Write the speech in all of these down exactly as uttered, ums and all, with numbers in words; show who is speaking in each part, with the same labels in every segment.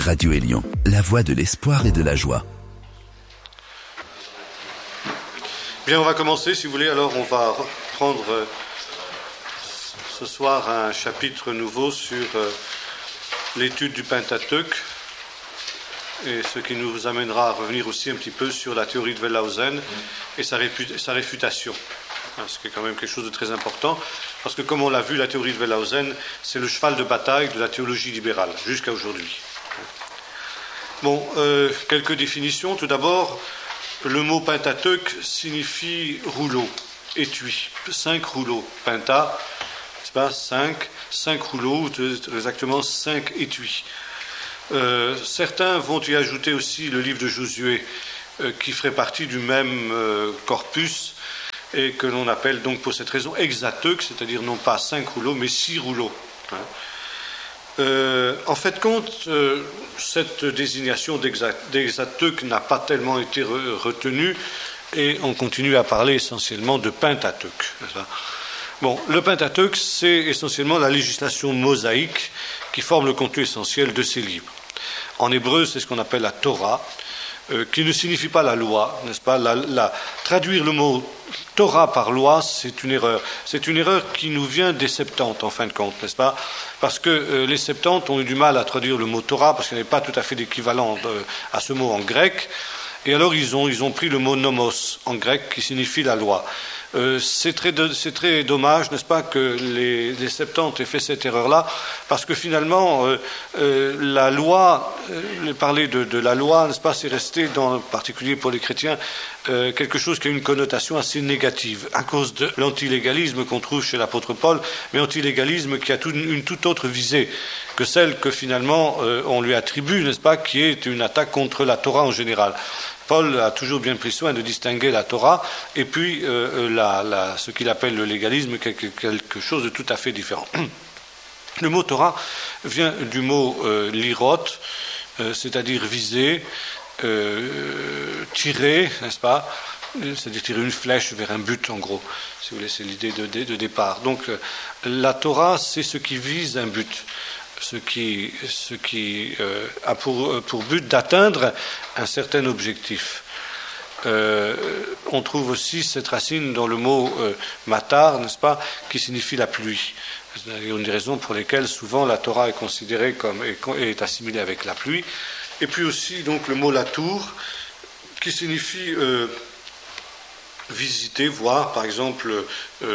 Speaker 1: Radio Élion, la voix de l'espoir et de la joie.
Speaker 2: Bien, on va commencer, si vous voulez. Alors, on va prendre euh, ce soir un chapitre nouveau sur euh, l'étude du Pentateuque, et ce qui nous amènera à revenir aussi un petit peu sur la théorie de Wellhausen et sa, répu- sa réfutation. Hein, ce qui est quand même quelque chose de très important, parce que comme on l'a vu, la théorie de Wellhausen, c'est le cheval de bataille de la théologie libérale, jusqu'à aujourd'hui. Bon, euh, quelques définitions. Tout d'abord, le mot Pentateuque signifie rouleau, étui. Cinq rouleaux. Penta, c'est pas cinq, cinq rouleaux, exactement cinq étuis. Euh, certains vont y ajouter aussi le livre de Josué, euh, qui ferait partie du même euh, corpus, et que l'on appelle donc pour cette raison hexateuque, c'est-à-dire non pas cinq rouleaux, mais six rouleaux. Hein. Euh, en fait, compte, euh, cette désignation d'hexateuque n'a pas tellement été re- retenue, et on continue à parler essentiellement de Pentateuque. Bon, le Pentateuque, c'est essentiellement la législation mosaïque qui forme le contenu essentiel de ces livres. En hébreu, c'est ce qu'on appelle la Torah, euh, qui ne signifie pas la loi, n'est-ce pas? La, la, traduire le mot Torah par loi, c'est une erreur. C'est une erreur qui nous vient des Septante, en fin de compte, n'est-ce pas? Parce que euh, les Septante ont eu du mal à traduire le mot Torah, parce qu'il n'y avait pas tout à fait d'équivalent de, à ce mot en grec. Et alors ils ont, ils ont pris le mot nomos en grec, qui signifie la loi. Euh, c'est, très de, c'est très dommage, n'est-ce pas, que les, les Septante aient fait cette erreur-là, parce que finalement, euh, euh, la loi, euh, parler de, de la loi, n'est-ce pas, c'est resté, dans, en particulier pour les chrétiens, euh, quelque chose qui a une connotation assez négative, à cause de l'antilégalisme qu'on trouve chez l'apôtre Paul, mais antilégalisme qui a tout, une toute autre visée que celle que finalement euh, on lui attribue, n'est-ce pas, qui est une attaque contre la Torah en général. Paul a toujours bien pris soin de distinguer la Torah et puis euh, la, la, ce qu'il appelle le légalisme, quelque, quelque chose de tout à fait différent. Le mot Torah vient du mot euh, lirot, euh, c'est-à-dire viser, euh, tirer, n'est-ce pas, c'est-à-dire tirer une flèche vers un but, en gros, si vous voulez, c'est l'idée de, de, de départ. Donc euh, la Torah, c'est ce qui vise un but. Ce qui, ce qui euh, a pour, pour but d'atteindre un certain objectif. Euh, on trouve aussi cette racine dans le mot euh, matar, n'est-ce pas, qui signifie la pluie. C'est une des raisons pour lesquelles souvent la Torah est considérée comme est assimilée avec la pluie. Et puis aussi donc le mot latour, qui signifie euh, visiter, voir. Par exemple, euh,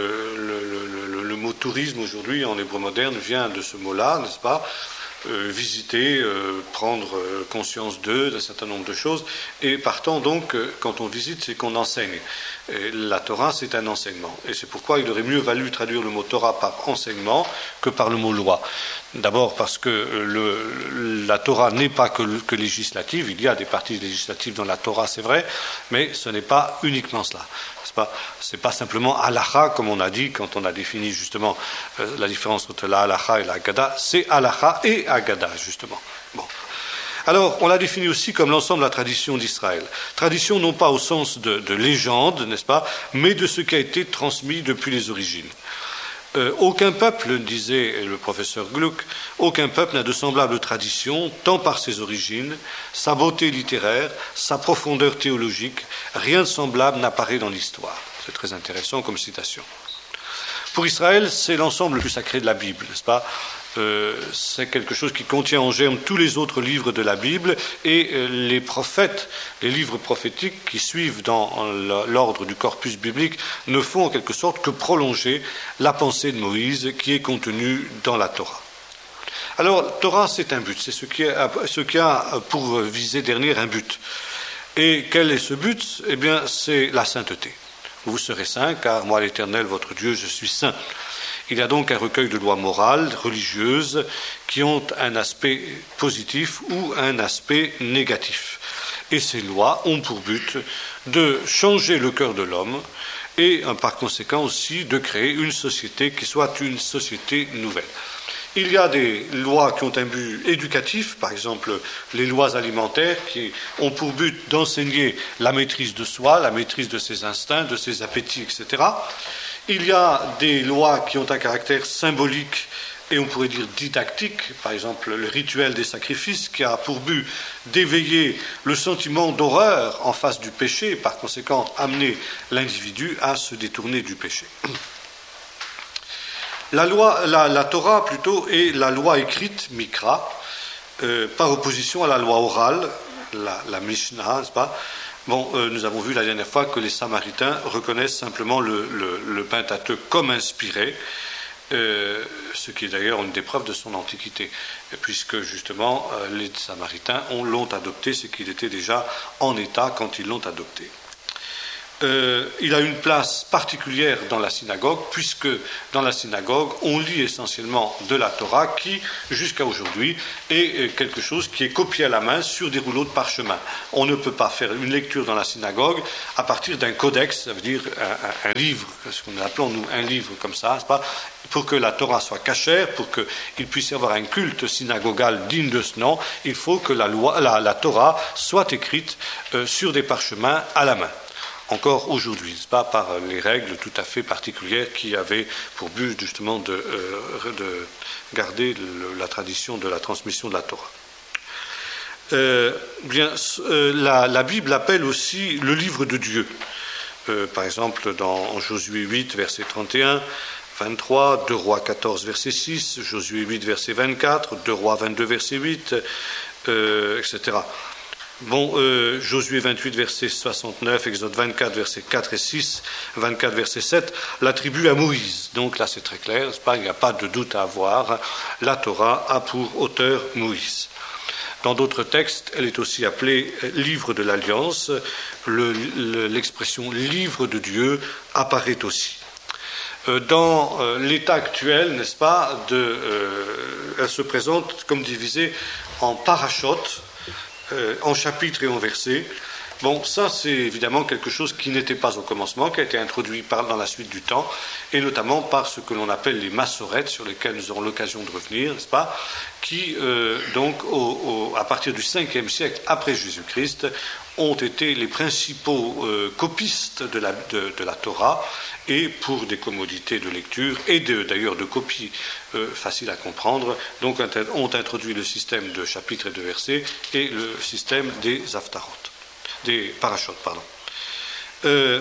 Speaker 2: le, le, le, le mot tourisme aujourd'hui en hébreu moderne vient de ce mot-là, n'est-ce pas? Euh, visiter, euh, prendre euh, conscience d'eux, d'un certain nombre de choses, et partant donc, euh, quand on visite, c'est qu'on enseigne. Et la Torah, c'est un enseignement, et c'est pourquoi il aurait mieux valu traduire le mot Torah par enseignement que par le mot loi. D'abord parce que le, la Torah n'est pas que, que législative, il y a des parties législatives dans la Torah, c'est vrai, mais ce n'est pas uniquement cela. C'est pas, c'est pas simplement halakha, comme on a dit quand on a défini justement euh, la différence entre la halakha et la Haggadah, c'est halakha et Haggadah, justement. Bon. Alors, on l'a défini aussi comme l'ensemble de la tradition d'Israël. Tradition non pas au sens de, de légende, n'est-ce pas, mais de ce qui a été transmis depuis les origines. Euh, aucun peuple, disait le professeur Gluck, aucun peuple n'a de semblable tradition, tant par ses origines, sa beauté littéraire, sa profondeur théologique, rien de semblable n'apparaît dans l'histoire. C'est très intéressant comme citation. Pour Israël, c'est l'ensemble le plus sacré de la Bible, n'est-ce pas? Euh, c'est quelque chose qui contient en germe tous les autres livres de la Bible, et euh, les prophètes, les livres prophétiques qui suivent dans l'ordre du corpus biblique ne font en quelque sorte que prolonger la pensée de Moïse qui est contenue dans la Torah. Alors, Torah, c'est un but, c'est ce qui a, ce qui a pour visée dernière un but. Et quel est ce but? Eh bien, c'est la sainteté. Vous serez saints, car moi, l'Éternel, votre Dieu, je suis saint. Il y a donc un recueil de lois morales, religieuses, qui ont un aspect positif ou un aspect négatif. Et ces lois ont pour but de changer le cœur de l'homme et, par conséquent aussi, de créer une société qui soit une société nouvelle. Il y a des lois qui ont un but éducatif, par exemple les lois alimentaires qui ont pour but d'enseigner la maîtrise de soi, la maîtrise de ses instincts, de ses appétits, et cetera. Il y a des lois qui ont un caractère symbolique et on pourrait dire didactique, par exemple le rituel des sacrifices, qui a pour but d'éveiller le sentiment d'horreur en face du péché, et par conséquent amener l'individu à se détourner du péché. La, loi, la, la Torah, plutôt, est la loi écrite, Mikra, euh, par opposition à la loi orale, la, la Mishnah, n'est-ce pas? Bon, euh, nous avons vu la dernière fois que les Samaritains reconnaissent simplement le, le, le Pentateuque comme inspiré, Euh, ce qui est d'ailleurs une des preuves de son antiquité, puisque justement euh, les Samaritains ont, l'ont adopté, ce qu'il était déjà en état quand ils l'ont adopté. Euh, il a une place particulière dans la synagogue, puisque dans la synagogue, on lit essentiellement de la Torah, qui, jusqu'à aujourd'hui, est quelque chose qui est copié à la main sur des rouleaux de parchemin. On ne peut pas faire une lecture dans la synagogue à partir d'un codex, ça veut dire un, un, un livre, ce qu'on appelons nous un livre comme ça, c'est pas, pour que la Torah soit cachère, pour qu'il puisse y avoir un culte synagogal digne de ce nom, il faut que la, loi, la, la Torah soit écrite euh, sur des parchemins à la main. Encore aujourd'hui, pas par les règles tout à fait particulières qui avaient pour but justement de, euh, de garder le, la tradition de la transmission de la Torah. Euh, bien, euh, la, la Bible appelle aussi le livre de Dieu. Euh, par exemple, dans Josué huit, verset trente et un, vingt-trois, deux Rois quatorze, verset six, Josué huit, verset vingt-quatre, deux Rois vingt-deux, verset huit, euh, et cetera. Bon, euh, Josué vingt-huit, verset soixante-neuf, Exode vingt-quatre, verset quatre et six, vingt-quatre, verset sept, l'attribue à Moïse. Donc là, c'est très clair, c'est pas, il n'y a pas de doute à avoir. La Torah a pour auteur Moïse. Dans d'autres textes, elle est aussi appelée livre de l'Alliance. Le, le, l'expression livre de Dieu apparaît aussi. Euh, dans euh, l'état actuel, n'est-ce pas, de, euh, elle se présente comme divisée en parachutes, Euh, en chapitres et en versets. Bon, ça c'est évidemment quelque chose qui n'était pas au commencement, qui a été introduit par, dans la suite du temps, et notamment par ce que l'on appelle les massorètes, sur lesquelles nous aurons l'occasion de revenir, n'est-ce pas, qui, euh, donc, au, au, à partir du cinquième siècle après Jésus-Christ, ont été les principaux euh, copistes de la, de, de la Torah, et pour des commodités de lecture et de, d'ailleurs de copies euh, faciles à comprendre, donc ont introduit le système de chapitres et de versets et le système des haftarot, des parachutes, pardon. Euh,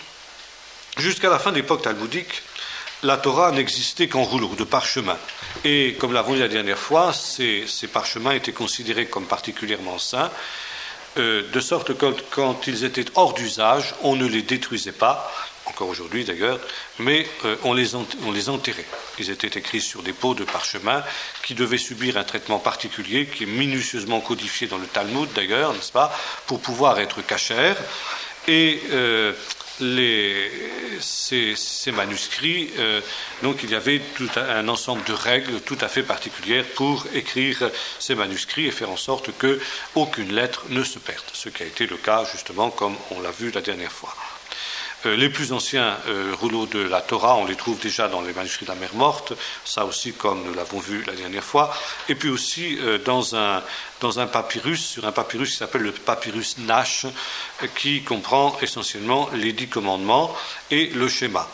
Speaker 2: jusqu'à la fin de l'époque talmudique, la Torah n'existait qu'en rouleau de parchemin. Et comme l'avons dit la dernière fois, ces, ces parchemins étaient considérés comme particulièrement saints, euh, de sorte que quand ils étaient hors d'usage, on ne les détruisait pas, encore aujourd'hui d'ailleurs, mais euh, on, les ent- on les enterrait. Ils étaient écrits sur des pots de parchemin qui devaient subir un traitement particulier, qui est minutieusement codifié dans le Talmud d'ailleurs, n'est-ce pas, pour pouvoir être cachère. Et euh, les, ces, ces manuscrits, euh, donc il y avait tout un ensemble de règles tout à fait particulières pour écrire ces manuscrits et faire en sorte qu'aucune lettre ne se perde, ce qui a été le cas justement comme on l'a vu la dernière fois. Euh, les plus anciens euh, rouleaux de la Torah, on les trouve déjà dans les manuscrits de la Mer Morte, ça aussi comme nous l'avons vu la dernière fois, et puis aussi euh, dans, un, dans un papyrus, sur un papyrus qui s'appelle le papyrus Nash, euh, qui comprend essentiellement les dix commandements et le schéma.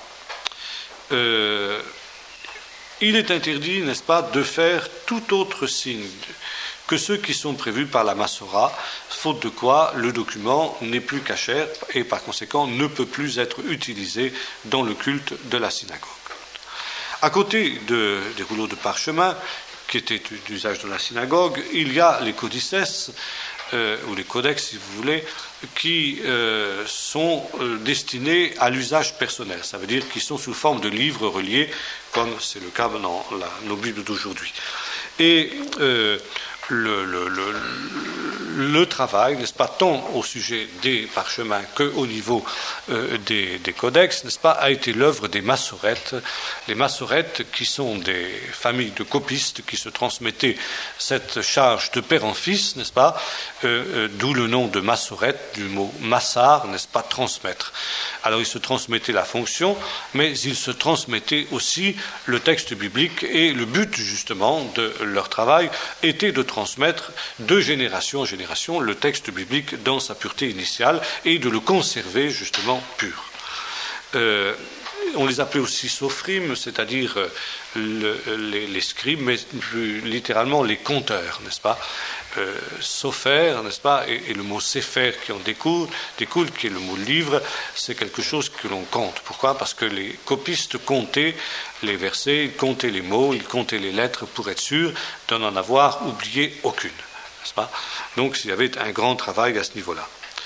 Speaker 2: Euh, il est interdit, n'est-ce pas, de faire tout autre signe que ceux qui sont prévus par la Massora, faute de quoi le document n'est plus cachère et par conséquent ne peut plus être utilisé dans le culte de la synagogue. À côté de, des rouleaux de parchemin, qui étaient d'usage de la synagogue, il y a les codices, euh, ou les codex si vous voulez, qui euh, sont euh, destinés à l'usage personnel. Ça veut dire qu'ils sont sous forme de livres reliés, comme c'est le cas dans la, nos Bibles d'aujourd'hui. Et euh, Le, le, le, le travail, n'est-ce pas, tant au sujet des parchemins qu'au niveau euh, des, des codex, n'est-ce pas, a été l'œuvre des massorètes. Les massorètes qui sont des familles de copistes qui se transmettaient cette charge de père en fils, n'est-ce pas, euh, euh, d'où le nom de massorète, du mot massar, n'est-ce pas, transmettre. Alors ils se transmettaient la fonction, mais ils se transmettaient aussi le texte biblique et le but justement de leur travail était de transmettre de génération en génération le texte biblique dans sa pureté initiale et de le conserver justement pur. Euh, on les appelait aussi sophrim, c'est-à-dire le, les, les scribes, mais plus littéralement les compteurs, n'est-ce pas? Euh, Sopher, n'est-ce pas, et, et le mot Sefer qui en découle, découle, qui est le mot livre, c'est quelque chose que l'on compte. Pourquoi? Parce que les copistes comptaient les versets, ils comptaient les mots, ils comptaient les lettres pour être sûrs de n'en avoir oublié aucune, n'est-ce pas? Donc il y avait un grand travail à ce niveau-là.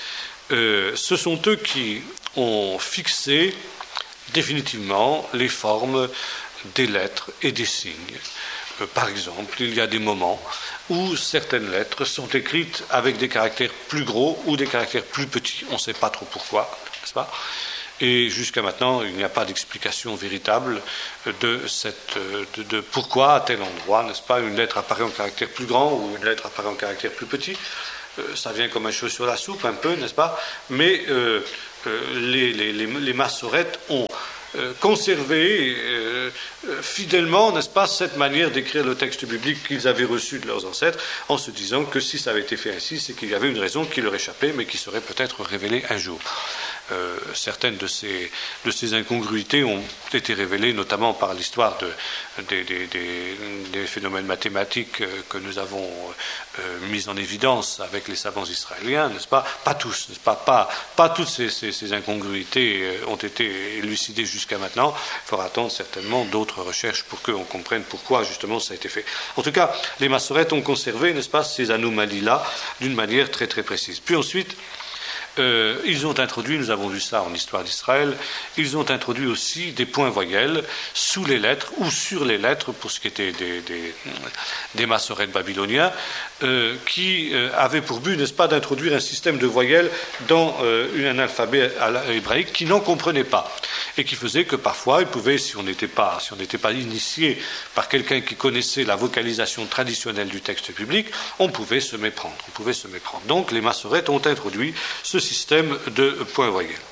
Speaker 2: Euh, ce sont eux qui ont fixé définitivement les formes des lettres et des signes. Euh, par exemple, il y a des moments où certaines lettres sont écrites avec des caractères plus gros ou des caractères plus petits. On ne sait pas trop pourquoi, n'est-ce pas? Et jusqu'à maintenant, il n'y a pas d'explication véritable de, cette, de, de pourquoi à tel endroit, n'est-ce pas, une lettre apparaît en caractère plus grand ou une lettre apparaît en caractère plus petit. Euh, ça vient comme un cheveu sur la soupe, un peu, n'est-ce pas? Mais euh, euh, les, les, les, les massorettes ont Euh, conserver euh, fidèlement, n'est-ce pas, cette manière d'écrire le texte biblique qu'ils avaient reçu de leurs ancêtres, en se disant que si ça avait été fait ainsi, c'est qu'il y avait une raison qui leur échappait, mais qui serait peut-être révélée un jour. Euh, certaines de ces, de ces incongruités ont été révélées notamment par l'histoire de, des, des, des, des phénomènes mathématiques que nous avons euh, mis en évidence avec les savants israéliens, n'est-ce pas? Pas tous, n'est-ce pas? Pas, pas toutes ces, ces, ces incongruités ont été élucidées jusqu'à maintenant. Il faudra attendre certainement d'autres recherches pour qu'on comprenne pourquoi justement ça a été fait. En tout cas, les massorettes ont conservé, n'est-ce pas, ces anomalies-là d'une manière très très précise. Puis ensuite, Euh, ils ont introduit, nous avons vu ça en histoire d'Israël, ils ont introduit aussi des points voyelles sous les lettres ou sur les lettres pour ce qui était des, des, des massorettes babyloniens euh, qui euh, avaient pour but, n'est-ce pas, d'introduire un système de voyelles dans euh, un alphabet hébraïque qui n'en comprenait pas et qui faisait que parfois il pouvait, si on n'était pas, si on n'était pas initié par quelqu'un qui connaissait la vocalisation traditionnelle du texte biblique, on pouvait se méprendre, on pouvait se méprendre. Donc les massorettes ont introduit ce système de points voyelles.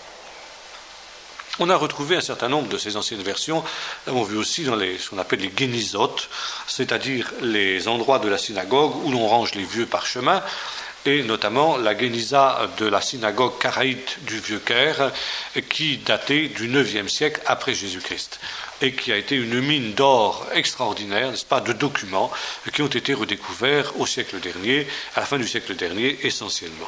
Speaker 2: On a retrouvé un certain nombre de ces anciennes versions, nous avons vu aussi dans les, ce qu'on appelle les guénisotes, c'est-à-dire les endroits de la synagogue où l'on range les vieux parchemins, et notamment la guénisa de la synagogue karaïte du Vieux-Caire, qui datait du neuvième siècle après Jésus-Christ, et qui a été une mine d'or extraordinaire, n'est-ce pas, de documents qui ont été redécouverts au siècle dernier, à la fin du siècle dernier essentiellement.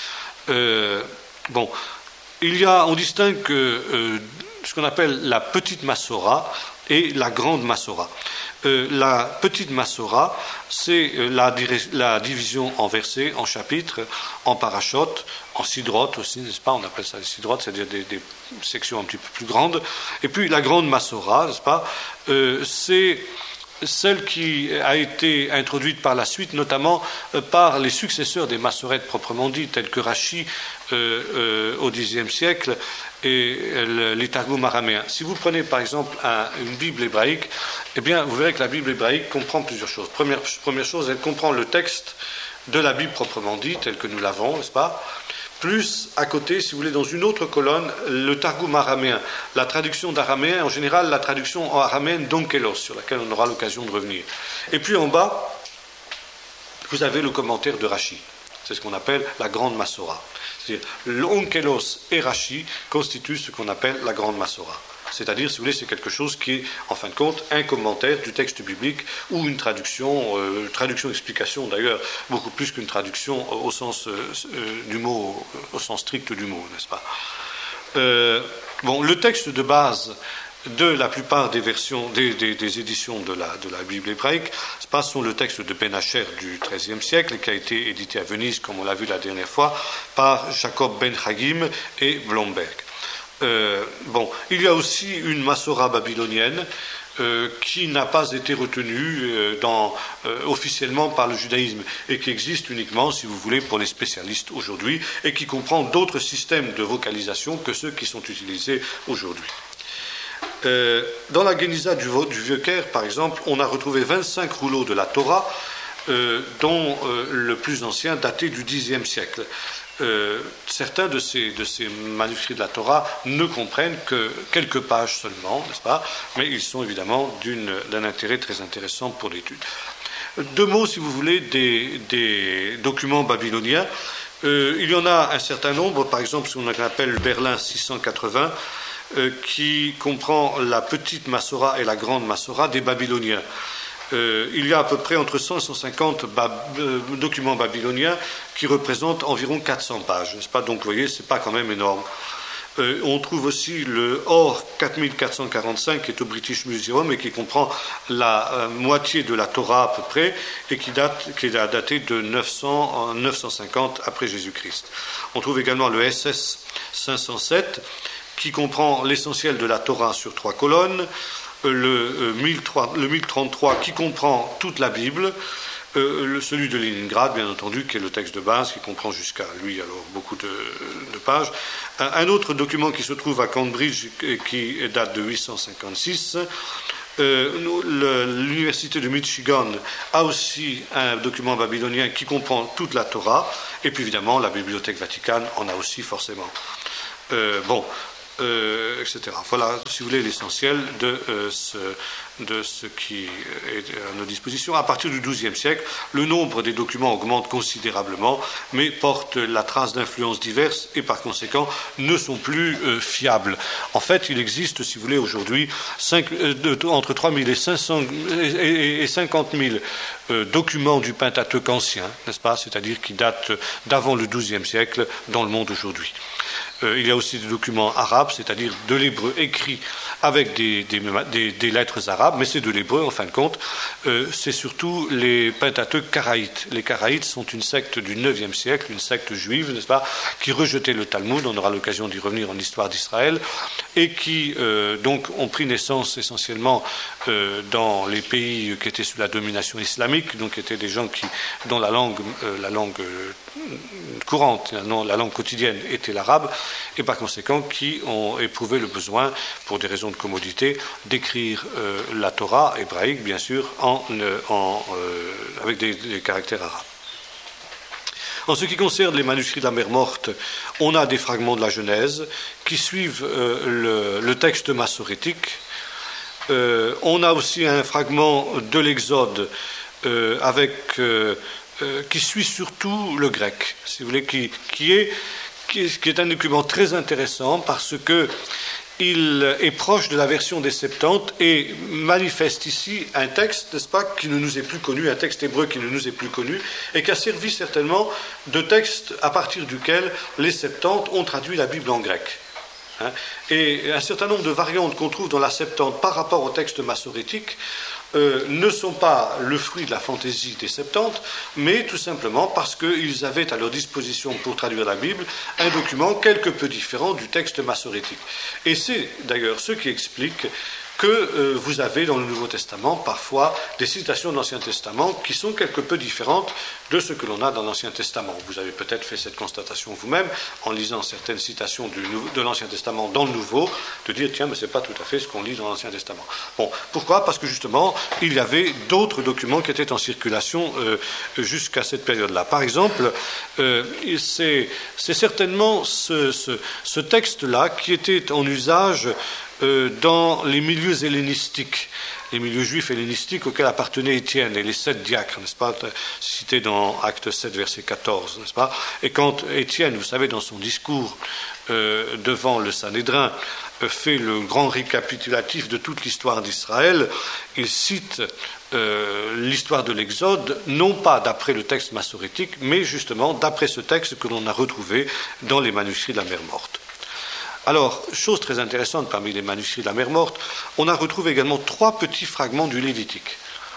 Speaker 2: Euh, bon, il y a, on distingue euh, ce qu'on appelle la petite Massora et la grande Massora. Euh, la petite Massora, c'est euh, la, la division en versets, en chapitres, en parachutes, en sidrotes aussi, n'est-ce pas? On appelle ça des sidrotes, c'est-à-dire des, des sections un petit peu plus grandes. Et puis la grande Massora, n'est-ce pas? euh, C'est celle qui a été introduite par la suite, notamment euh, par les successeurs des massorettes proprement dites, tels que Rachi euh, euh, au Xe siècle et euh, les Targum araméens. Si vous prenez par exemple un, une Bible hébraïque, eh bien vous verrez que la Bible hébraïque comprend plusieurs choses. Première, première chose, elle comprend le texte de la Bible proprement dite, tel que nous l'avons, n'est-ce pas? Plus à côté, si vous voulez, dans une autre colonne, le Targum araméen, la traduction d'araméen, en général la traduction en araméen d'Onkelos, sur laquelle on aura l'occasion de revenir. Et puis en bas, vous avez le commentaire de Rachi, c'est ce qu'on appelle la grande Massora. C'est-à-dire l'Onkelos et Rachi constituent ce qu'on appelle la grande Massora. C'est-à-dire, si vous voulez, c'est quelque chose qui est, en fin de compte, un commentaire du texte biblique ou une traduction, euh, traduction-explication d'ailleurs, beaucoup plus qu'une traduction au sens euh, du mot, au sens strict du mot, n'est-ce pas? euh, Bon, le texte de base de la plupart des versions, des, des, des éditions de la, de la Bible hébraïque, sont le texte de Ben Hacher du treizième siècle, qui a été édité à Venise, comme on l'a vu la dernière fois, par Jacob Ben Hagim et Blomberg. Euh, bon, il y a aussi une Massora babylonienne euh, qui n'a pas été retenue euh, dans, euh, officiellement par le judaïsme et qui existe uniquement, si vous voulez, pour les spécialistes aujourd'hui et qui comprend d'autres systèmes de vocalisation que ceux qui sont utilisés aujourd'hui. Euh, dans la Guénisa du, du Vieux-Caire, par exemple, on a retrouvé vingt-cinq rouleaux de la Torah, euh, dont euh, le plus ancien daté du dixième siècle. Euh, certains de ces, de ces manuscrits de la Torah ne comprennent que quelques pages seulement, n'est-ce pas? Mais ils sont évidemment d'une, d'un intérêt très intéressant pour l'étude. Deux mots, si vous voulez, des, des documents babyloniens. Euh, il y en a un certain nombre, par exemple, ce qu'on appelle Berlin six cent quatre-vingts, euh, qui comprend la petite Massora et la grande Massora des Babyloniens. Euh, il y a à peu près entre cent et cent cinquante bab- euh, documents babyloniens qui représentent environ quatre cents pages, n'est-ce pas? Donc vous voyez, ce n'est pas quand même énorme. Euh, on trouve aussi le Or quatre mille quatre cent quarante-cinq qui est au British Museum et qui comprend la euh, moitié de la Torah à peu près et qui, date, qui est daté de neuf cents, neuf cent cinquante après Jésus-Christ. On trouve également le S S cinq cent sept qui comprend l'essentiel de la Torah sur trois colonnes, euh, le, euh, mille trois, le mille trente-trois qui comprend toute la Bible, Euh, le, celui de Leningrad, bien entendu, qui est le texte de base, qui comprend jusqu'à lui alors beaucoup de, de pages. Un, un autre document qui se trouve à Cambridge, qui date de huit cent cinquante-six. Euh, le, l'université de Michigan a aussi un document babylonien qui comprend toute la Torah, et puis évidemment la Bibliothèque Vaticane en a aussi forcément. Euh, bon. Euh, et cetera. Voilà, si vous voulez, l'essentiel de, euh, ce, de ce qui est à nos dispositions. À partir du douzième siècle, le nombre des documents augmente considérablement, mais portent la trace d'influences diverses et par conséquent ne sont plus euh, fiables. En fait, il existe, si vous voulez, aujourd'hui cinq, euh, de, entre trois mille et, cinq cents, et, et cinquante mille euh, documents du Pentateuque ancien, n'est-ce pas, c'est-à-dire qui datent d'avant le douzième siècle dans le monde aujourd'hui. Euh, il y a aussi des documents arabes, c'est-à-dire de l'hébreu écrit avec des, des, des, des lettres arabes, mais c'est de l'hébreu en fin de compte. Euh, c'est surtout les Pentateuques karaïtes. Les karaïtes sont une secte du neuvième siècle, une secte juive, n'est-ce pas, qui rejetait le Talmud, on aura l'occasion d'y revenir en histoire d'Israël, et qui euh, donc ont pris naissance essentiellement euh, dans les pays qui étaient sous la domination islamique, donc étaient des gens qui, dont la langue, euh, la langue euh, courante, non, la langue quotidienne était l'arabe, et par conséquent qui ont éprouvé le besoin, pour des raisons de commodité, d'écrire euh, la Torah hébraïque, bien sûr, en, en, euh, avec des, des caractères arabes. En ce qui concerne les manuscrits de la mer Morte, on a des fragments de la Genèse qui suivent euh, le, le texte massorétique. Euh, on a aussi un fragment de l'Exode euh, avec, euh, euh, qui suit surtout le grec, si vous voulez, qui, qui est qui est un document très intéressant parce que il est proche de la version des Septante et manifeste ici un texte, n'est-ce pas, qui ne nous est plus connu, un texte hébreu qui ne nous est plus connu et qui a servi certainement de texte à partir duquel les Septantes ont traduit la Bible en grec. Hein, et un certain nombre de variantes qu'on trouve dans la Septante par rapport au texte massorétique Euh, ne sont pas le fruit de la fantaisie des Septantes, mais tout simplement parce qu'ils avaient à leur disposition pour traduire la Bible un document quelque peu différent du texte massorétique. Et c'est d'ailleurs ce qui explique que euh, vous avez dans le Nouveau Testament parfois des citations de l'Ancien Testament qui sont quelque peu différentes de ce que l'on a dans l'Ancien Testament. Vous avez peut-être fait cette constatation vous-même en lisant certaines citations du, de l'Ancien Testament dans le Nouveau, de dire tiens, mais ce n'est pas tout à fait ce qu'on lit dans l'Ancien Testament. Bon, pourquoi ? Parce que justement, il y avait d'autres documents qui étaient en circulation euh, jusqu'à cette période-là. Par exemple, euh, c'est, c'est certainement ce, ce, ce texte-là qui était en usage Euh, dans les milieux hellénistiques, les milieux juifs hellénistiques auxquels appartenaient Étienne et les sept diacres, n'est-ce pas, cité dans Acte sept, verset quatorze, n'est-ce pas. Et quand Étienne, vous savez, dans son discours euh, devant le Sanhédrin, euh, fait le grand récapitulatif de toute l'histoire d'Israël, il cite euh, l'histoire de l'Exode, non pas d'après le texte massorétique, mais justement d'après ce texte que l'on a retrouvé dans les manuscrits de la mer Morte. Alors, chose très intéressante parmi les manuscrits de la mer Morte, on a retrouvé également trois petits fragments du Lévitique.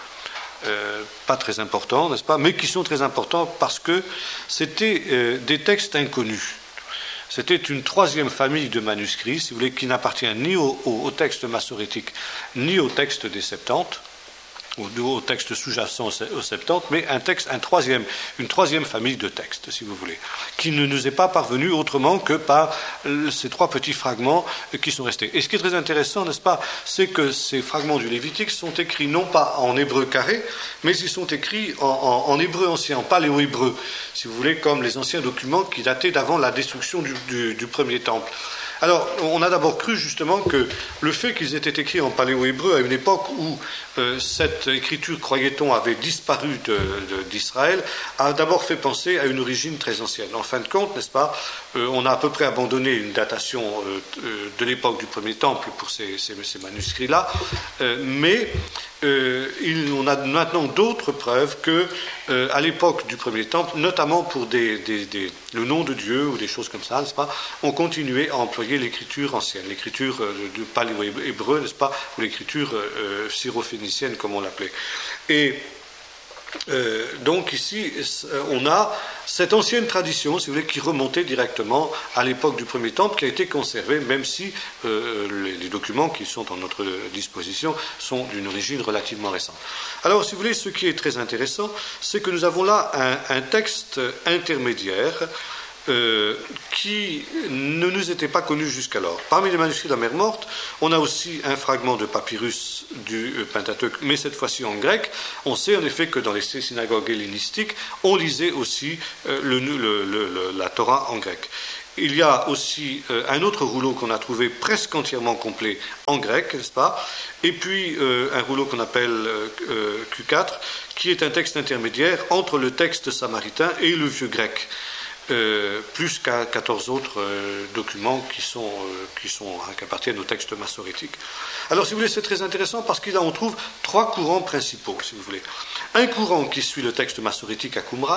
Speaker 2: Euh, pas très importants, n'est-ce pas, mais qui sont très importants parce que c'était euh, des textes inconnus. C'était une troisième famille de manuscrits, si vous voulez, qui n'appartient ni au, au, au texte massorétique, ni au texte des Septantes, ou au texte sous-jacent au Septante, mais un texte, un troisième, une troisième famille de textes, si vous voulez, qui ne nous est pas parvenue autrement que par ces trois petits fragments qui sont restés. Et ce qui est très intéressant, n'est-ce pas, c'est que ces fragments du Lévitique sont écrits non pas en hébreu carré, mais ils sont écrits en, en, en hébreu ancien, en paléo-hébreu, si vous voulez, comme les anciens documents qui dataient d'avant la destruction du, du, du premier temple. Alors, on a d'abord cru justement que le fait qu'ils aient été écrits en paléo-hébreu à une époque où euh, cette écriture, croyait-on, avait disparu de, de, d'Israël, a d'abord fait penser à une origine très ancienne. En fin de compte, n'est-ce pas, euh, on a à peu près abandonné une datation euh, de l'époque du premier temple pour ces, ces, ces manuscrits-là, euh, mais euh, il, on a maintenant d'autres preuves que, euh, à l'époque du premier temple, notamment pour des, des, des, le nom de Dieu ou des choses comme ça, n'est-ce pas, on continuait à employer l'écriture ancienne, l'écriture euh, du paléo-hébreu, n'est-ce pas, ou l'écriture euh, syro-phénicienne, comme on l'appelait. Et euh, donc ici, on a cette ancienne tradition, si vous voulez, qui remontait directement à l'époque du premier temple, qui a été conservée, même si euh, les, les documents qui sont en notre disposition sont d'une origine relativement récente. Alors, si vous voulez, ce qui est très intéressant, c'est que nous avons là un, un texte intermédiaire Euh, qui ne nous était pas connu jusqu'alors. Parmi les manuscrits de la mer Morte, on a aussi un fragment de papyrus du Pentateuque, mais cette fois-ci en grec. On sait en effet que dans les synagogues hellénistiques, on lisait aussi euh, le, le, le, la Torah en grec. Il y a aussi euh, un autre rouleau qu'on a trouvé presque entièrement complet en grec, n'est-ce pas? Et puis euh, un rouleau qu'on appelle euh, Q quatre, qui est un texte intermédiaire entre le texte samaritain et le vieux grec. Euh, plus qu'à quatorze autres euh, documents qui, sont, euh, qui, sont, hein, qui appartiennent au texte massorétique. Alors, si vous voulez, c'est très intéressant parce qu'il on trouve trois courants principaux, si vous voulez. Un courant qui suit le texte massorétique à Qumran,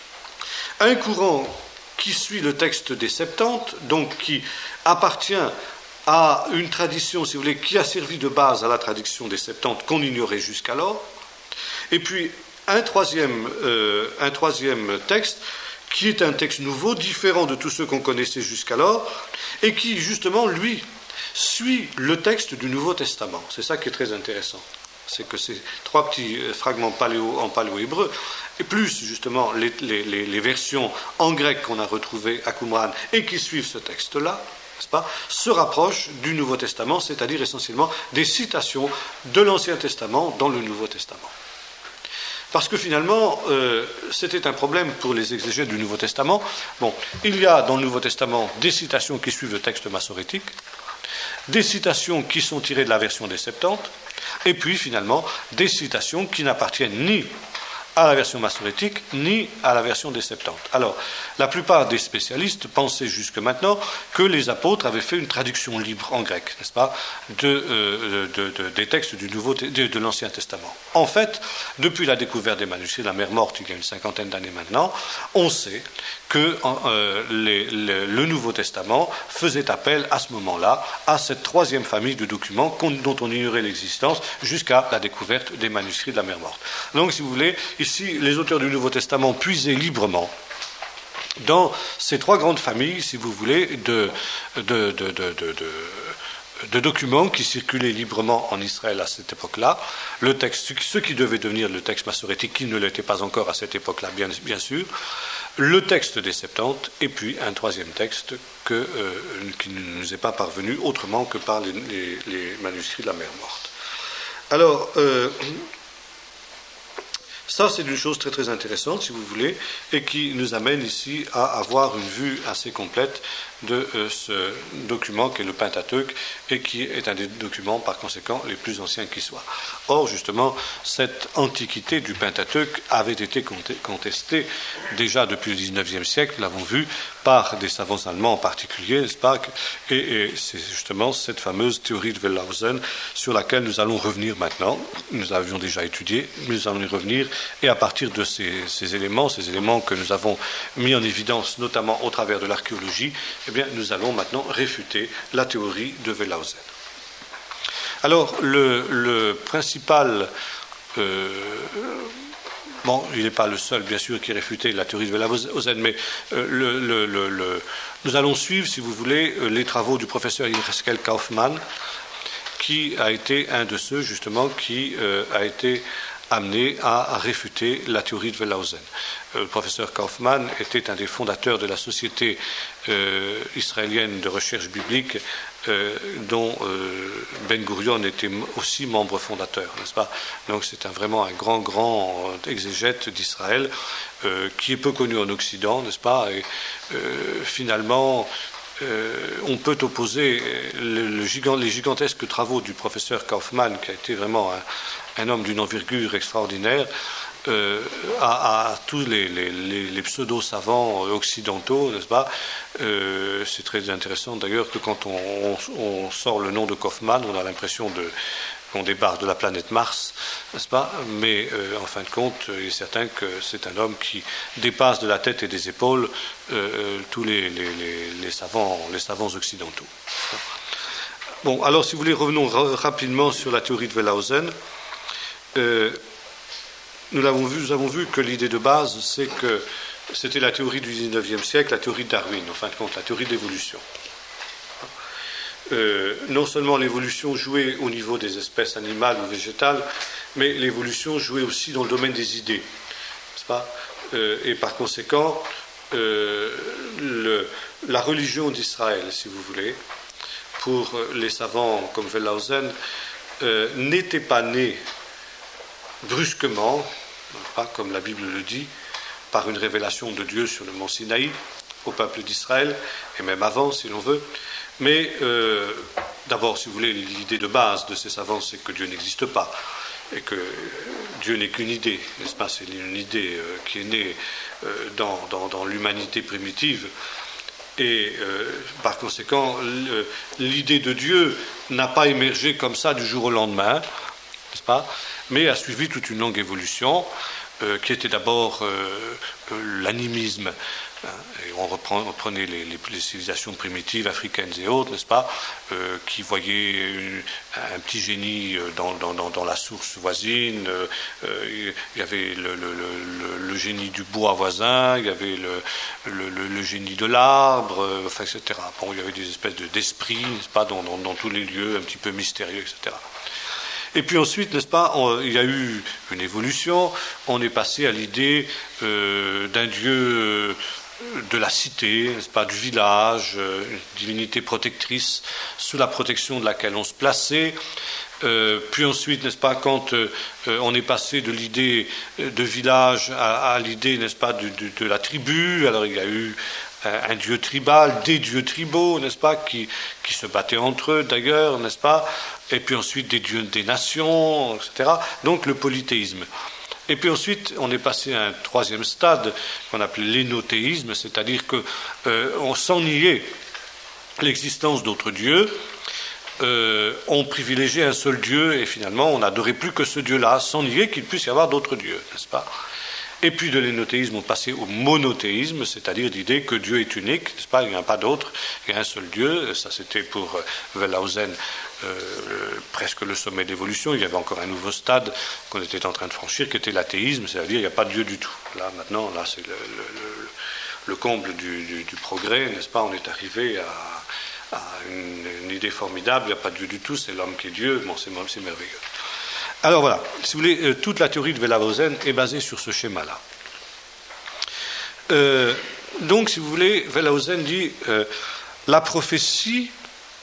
Speaker 2: un courant qui suit le texte des Septante, donc qui appartient à une tradition, si vous voulez, qui a servi de base à la tradition des Septante qu'on ignorait jusqu'alors, et puis un troisième, euh, un troisième texte qui est un texte nouveau, différent de tous ceux qu'on connaissait jusqu'alors, et qui, justement, lui, suit le texte du Nouveau Testament. C'est ça qui est très intéressant. C'est que ces trois petits fragments paléo, en paléo-hébreu, et plus, justement, les, les, les versions en grec qu'on a retrouvées à Qumran et qui suivent ce texte-là, n'est-ce pas, se rapprochent du Nouveau Testament, c'est-à-dire essentiellement des citations de l'Ancien Testament dans le Nouveau Testament. Parce que finalement, euh, c'était un problème pour les exégètes du Nouveau Testament. Bon, il y a dans le Nouveau Testament des citations qui suivent le texte massorétique, des citations qui sont tirées de la version des Septante, et puis finalement des citations qui n'appartiennent ni à la version massorétique ni à la version des Septante. Alors, la plupart des spécialistes pensaient jusque maintenant que les apôtres avaient fait une traduction libre en grec, n'est-ce pas, de, euh, de, de, des textes du Nouveau, de, de l'Ancien Testament. En fait, depuis la découverte des manuscrits de la mer Morte, il y a une cinquantaine d'années maintenant, on sait que euh, les, les, le Nouveau Testament faisait appel à ce moment-là à cette troisième famille de documents dont on ignorait l'existence jusqu'à la découverte des manuscrits de la mer Morte. Donc, si vous voulez, ici, les auteurs du Nouveau Testament puisaient librement dans ces trois grandes familles, si vous voulez, de, de, de, de, de, de, de documents qui circulaient librement en Israël à cette époque-là, le texte, ce qui devait devenir le texte massorétique, qui ne l'était pas encore à cette époque-là, bien, bien sûr, le texte des Septante, et puis un troisième texte que, euh, qui ne nous est pas parvenu autrement que par les, les, les manuscrits de la mer Morte. Alors, euh, ça, c'est une chose très très intéressante, si vous voulez, et qui nous amène ici à avoir une vue assez complète de euh, ce document qui est le Pentateuque et qui est un des documents, par conséquent, les plus anciens qui soient. Or, justement, cette antiquité du Pentateuque avait été contestée déjà depuis le dix-neuvième siècle, nous l'avons vu, par des savants allemands en particulier, n'est-ce pas, et, et c'est justement cette fameuse théorie de Wellhausen sur laquelle nous allons revenir maintenant. Nous l'avions déjà étudié, mais nous allons y revenir, et à partir de ces, ces éléments, ces éléments que nous avons mis en évidence, notamment au travers de l'archéologie, eh bien, nous allons maintenant réfuter la théorie de Wellhausen. Alors, le, le principal... Euh, bon, il n'est pas le seul, bien sûr, qui réfutait la théorie de Wellhausen, mais euh, le, le, le, le, nous allons suivre, si vous voulez, les travaux du professeur Yecheskel Kaufmann, qui a été un de ceux, justement, qui euh, a été amené à réfuter la théorie de Wellhausen. Le professeur Kaufmann était un des fondateurs de la Société euh, israélienne de recherche biblique euh, dont euh, Ben Gurion était aussi membre fondateur, n'est-ce pas? Donc c'est un, vraiment un grand, grand exégète d'Israël euh, qui est peu connu en Occident, n'est-ce pas? Et euh, finalement, euh, on peut opposer le, le gigant, les gigantesques travaux du professeur Kaufmann, qui a été vraiment un, un homme d'une envergure extraordinaire, euh, à, à tous les, les, les pseudo-savants occidentaux, n'est-ce pas? euh, C'est très intéressant d'ailleurs que quand on, on, on sort le nom de Kaufmann, on a l'impression de qu'on débarque de la planète Mars, n'est-ce pas? Mais euh, en fin de compte, il est certain que c'est un homme qui dépasse de la tête et des épaules euh, tous les, les, les, les, savants, les savants occidentaux. Bon, alors si vous voulez, revenons ra- rapidement sur la théorie de Wellhausen. Euh, nous, l'avons vu, nous avons vu que l'idée de base, c'est que c'était la théorie du dix-neuvième siècle, la théorie de Darwin, en fin de compte, la théorie de l'évolution. Euh, non seulement l'évolution jouait au niveau des espèces animales ou végétales, mais l'évolution jouait aussi dans le domaine des idées, n'est-ce pas? euh, Et par conséquent, euh, le, la religion d'Israël, si vous voulez, pour les savants comme Wellhausen, euh, n'était pas née brusquement, pas comme la Bible le dit, par une révélation de Dieu sur le mont Sinaï au peuple d'Israël, et même avant, si l'on veut. Mais euh, d'abord, si vous voulez, l'idée de base de ces savants, c'est que Dieu n'existe pas, et que Dieu n'est qu'une idée, n'est-ce pas? C'est une idée euh, qui est née euh, dans, dans, dans l'humanité primitive, et euh, par conséquent, l'idée de Dieu n'a pas émergé comme ça du jour au lendemain, n'est-ce pas? Mais a suivi toute une longue évolution, euh, qui était d'abord euh, euh, l'animisme. Et on reprend, reprenait les, les, les civilisations primitives africaines et autres, n'est-ce pas, euh, qui voyaient une, un petit génie dans, dans, dans, dans la source voisine, euh, il y avait le, le, le, le génie du bois voisin, il y avait le, le, le, le génie de l'arbre, euh, enfin, et cetera. Bon, il y avait des espèces de, d'esprits, n'est-ce pas, dans, dans, dans tous les lieux un petit peu mystérieux, et cetera. Et puis ensuite, n'est-ce pas, on, il y a eu une évolution, on est passé à l'idée euh, d'un Dieu de la cité, n'est-ce pas, du village, euh, une divinité protectrice sous la protection de laquelle on se plaçait. Euh, puis ensuite, n'est-ce pas, quand euh, on est passé de l'idée de village à, à l'idée, n'est-ce pas, de, de, de la tribu, alors il y a eu un, un dieu tribal, des dieux tribaux, n'est-ce pas, qui, qui se battaient entre eux d'ailleurs, n'est-ce pas, et puis ensuite des dieux des nations, et cetera. Donc le polythéisme. Et puis ensuite, on est passé à un troisième stade qu'on appelait l'énothéisme, c'est-à-dire qu'on euh, s'en niait l'existence d'autres dieux, euh, on privilégiait un seul Dieu et finalement on n'adorait plus que ce Dieu-là, sans nier qu'il puisse y avoir d'autres dieux, n'est-ce pas? Et puis de l'énothéisme, on passait au monothéisme, c'est-à-dire l'idée que Dieu est unique, n'est-ce pas? Il n'y en a pas d'autre, il y a un seul Dieu. Ça, c'était pour Wellhausen euh, presque le sommet d'évolution. Il y avait encore un nouveau stade qu'on était en train de franchir, qui était l'athéisme, c'est-à-dire il n'y a pas de Dieu du tout. Là, maintenant, là, c'est le, le, le, le comble du, du, du progrès, n'est-ce pas? On est arrivé à, à une, une idée formidable, il n'y a pas de Dieu du tout, c'est l'homme qui est Dieu, bon, c'est, c'est merveilleux. Alors voilà, si vous voulez, euh, toute la théorie de Wellhausen est basée sur ce schéma-là. Euh, donc, si vous voulez, Wellhausen dit euh, la prophétie